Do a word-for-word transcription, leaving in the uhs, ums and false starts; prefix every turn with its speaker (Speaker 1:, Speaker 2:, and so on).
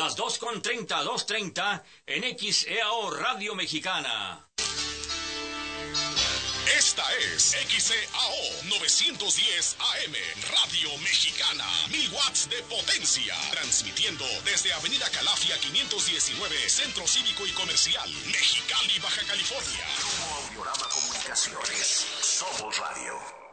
Speaker 1: las dos con treinta, dos treinta en X E A O Radio Mexicana.
Speaker 2: Esta es X E A O novecientos diez A M, Radio Mexicana, mil watts de potencia, transmitiendo desde Avenida Calafia quinientos diecinueve, Centro Cívico y Comercial, Mexicali, Baja California.
Speaker 3: Grupo Audiorama Comunicaciones, somos radio.